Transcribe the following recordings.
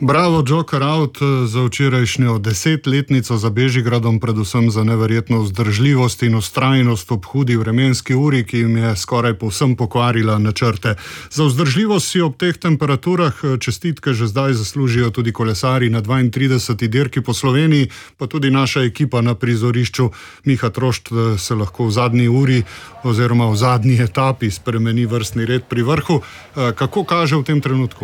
Bravo, Joker out za včerajšnjo 10-letnico za Bežigradom, predvsem za neverjetno vzdržljivost in vztrajnost ob hudi vremenski uri, ki jim je skoraj povsem pokvarila načrte. Za vzdržljivost si ob teh temperaturah čestitke že zdaj zaslužijo tudi kolesarji na 32. dirki po Sloveniji, pa tudi naša ekipa na prizorišču. Miha Trošt se lahko v zadnji uri oziroma v zadnji etapi spremeni vrstni red pri vrhu. Kako kaže v tem trenutku?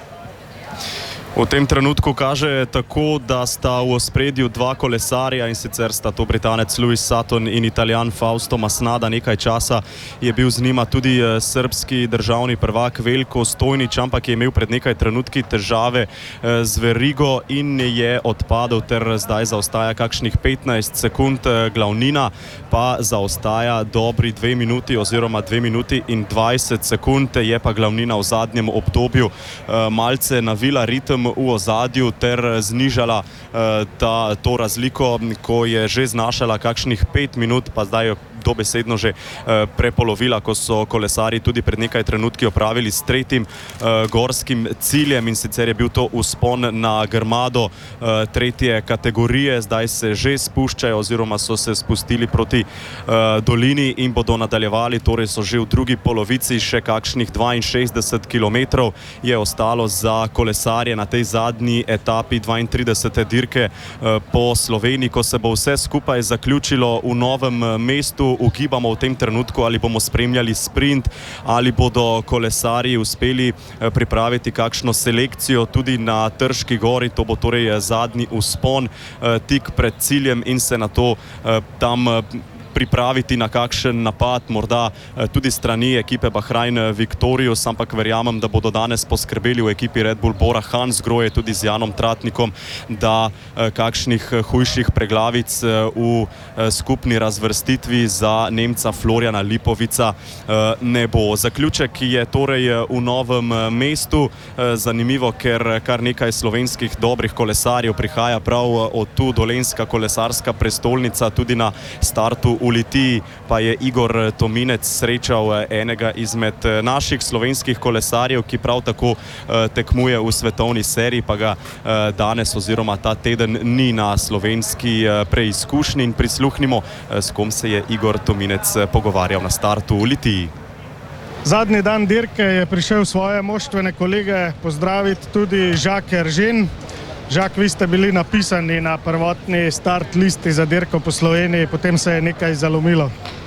V tem trenutku kaže tako, da sta v ospredju dva kolesarja, in sicer sta to Britanec Lewis Sutton in Italijan Fausto Masnada. Nekaj časa je bil z njima tudi srbski državni prvak Veljko Stojnič, ampak je imel pred nekaj trenutki težave z verigo in je odpadel ter zdaj zaostaja kakšnih 15 sekund. Glavnina pa zaostaja dobri 2 minuti oziroma 2 minuti in 20 sekund. Je pa glavnina v zadnjem obdobju malce navila ritem v ozadju ter znižala to razliko, ko je že znašala kakšnih 5 minut, pa zdaj jo dobesedno že prepolovila, ko so kolesarji tudi pred nekaj trenutki opravili s tretjim gorskim ciljem, in sicer je bil to vzpon na Grmado tretje kategorije. Zdaj se že spuščajo oziroma so se spustili proti dolini in bodo nadaljevali, torej so že v drugi polovici. Še kakšnih 62 kilometrov je ostalo za kolesarje na tej zadnji etapi 32. dirke po Sloveniji, ko se bo vse skupaj zaključilo v Novem mestu. Ugibamo v tem trenutku, ali bomo spremljali sprint, ali bodo kolesarji uspeli pripraviti kakšno selekcijo tudi na Trški gori. To bo torej zadnji vzpon tik pred ciljem in se na to tam pripraviti na kakšen napad, morda tudi strani ekipe Bahrain Victorious, ampak verjamem, da bodo danes poskrbeli v ekipi Red Bull Bora Hansgrohe tudi z Janom Tratnikom, da kakšnih hujših preglavic v skupni razvrstitvi za Nemca Florjana Lipovica ne bo. Zaključek je torej v Novem mestu. Zanimivo, ker kar nekaj slovenskih dobrih kolesarjev prihaja prav od tu, dolenjska kolesarska prestolnica. Tudi na startu v Litiji pa je Igor Tominec srečal enega izmed naših slovenskih kolesarjev, ki prav tako tekmuje v svetovni seriji, pa ga danes oziroma ta teden ni na slovenski preizkušnji, in prisluhnimo, s kom se je Igor Tominec pogovarjal na startu v Litiji. Zadnji dan dirke je prišel svoje moštvene kolege pozdraviti tudi Jacques Eržen. Žak, vi ste bili napisani na prvotni start listi za dirko po Sloveniji, potem se je nekaj zalomilo.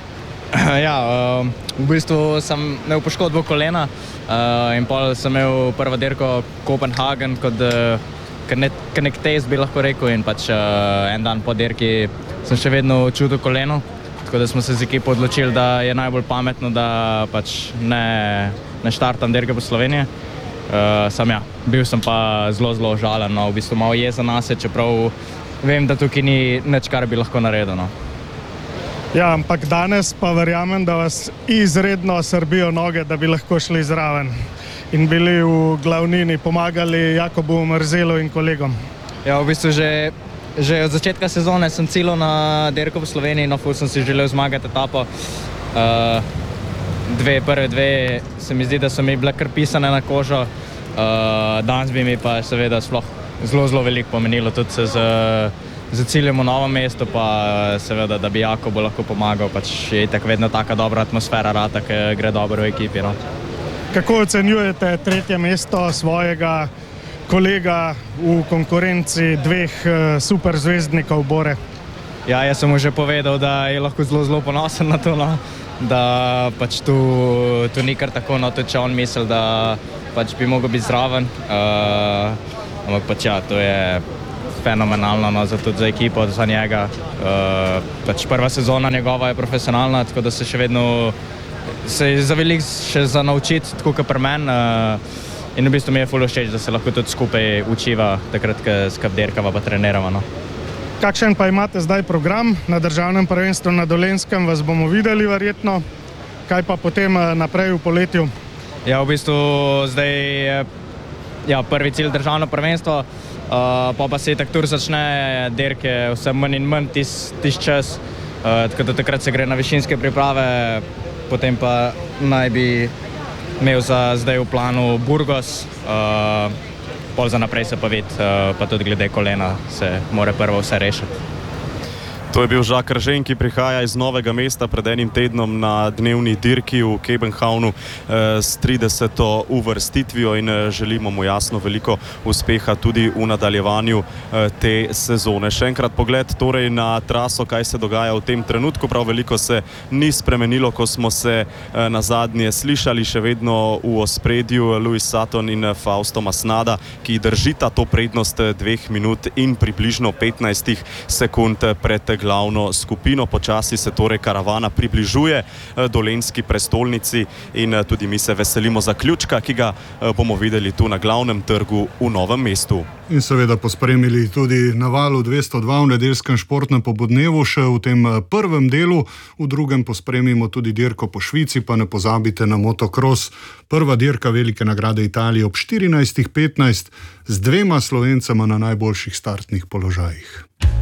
Ja, v bistvu sem imel poškodbo kolena in pol sem imel prvo dirko Kopenhagen kot nek test, bi lahko rekel, in pač en dan po dirki sem še vedno čutil koleno, tako da smo se z ekipo odločili, da je najbolj pametno, da pač ne štartam dirke po Sloveniji. Bil sem pa zelo žalen, v bistvu malo jezen nase, čeprav vem, da tukaj ni nič, kar bi lahko naredil. Ja, ampak danes pa verjamem, da vas izredno srbijo noge, da bi lahko šli zraven in bili v glavnini, pomagali Jakobu Mrzelu in kolegom. Ja, v bistvu že od začetka sezone sem ciljal na dirko po Sloveniji, no ful sem si želel zmagati etapo. Prve dve se mi zdi, da so mi bile kar pisane na kožo. Danes bi mi pa seveda sploh zelo veliko pomenilo tudi z ciljem v Novem mestu, pa seveda, da bi Jakobu lahko pomagal, pač je tako vedno taka dobra atmosfera rata, ki gre dobro v ekipi. Kako ocenjujete tretje mesto svojega kolega v konkurenci dveh superzvezdnikov Bore? Ja, jaz sem mu že povedal, da je lahko zelo ponosen na to, da pač tu ni kar tako, tudi če on misli, da pač bi mogel biti zraven. Ampak pač ja, to je fenomenalno, tudi za ekipo, za njega. Pač prva sezona njegova je profesionalna, tako da se še vedno za veliko še za naučiti, tako kot pri meni. In v bistvu mi je ful všeč, da se lahko tudi skupaj učiva, takrat, ko skupaj dirkava pa trenirava. Kakšen pa imate zdaj program na državnem prvenstvu na Dolenjskem, vas bomo videli verjetno, kaj pa potem naprej v poletju? Ja, v bistvu zdaj je prvi cilj državno prvenstvo, pa se tak tur začne dirke vse manj in manj tisti čas, tako da takrat se gre na višinske priprave, potem pa naj bi imel za zdaj v planu Burgos, pol za naprej se pa vidi, pa tudi glede kolena se mora prvo vse rešiti. To je bil Jacques Eržen, ki prihaja iz Novega mesta pred enim tednom na dnevni dirki v Kopenhavnu s 30. uvrstitvijo in želimo mu jasno veliko uspeha tudi v nadaljevanju te sezone. Še enkrat pogled torej na traso, kaj se dogaja v tem trenutku. Prav veliko se ni spremenilo, ko smo se na zadnje slišali, še vedno v ospredju Lewis Sutton in Fausto Masnada, ki držita to prednost 2 minut in približno 15 sekund pred glavno skupino. Počasi se torej karavana približuje dolenjski prestolnici in tudi mi se veselimo zaključka, ki ga bomo videli tu na glavnem trgu v Novem mestu. In seveda pospremili tudi na valu 202 v nedeljskem športnem pobudnevu še v tem prvem delu, v drugem pospremimo tudi dirko po Švici, pa ne pozabite na motocross. Prva dirka Velike nagrade Italije ob 14:15 z 2 Slovencema na najboljših startnih položajih.